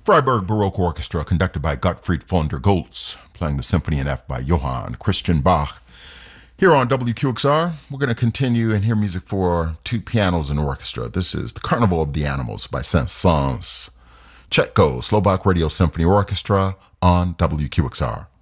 Freiburg Baroque Orchestra, conducted by Gottfried von der Goltz, playing the Symphony in F by Johann Christian Bach. Here on WQXR, we're going to continue and hear music for two pianos and orchestra. This is The Carnival of the Animals by Saint-Saëns. Chetko, Slovak Radio Symphony Orchestra on WQXR.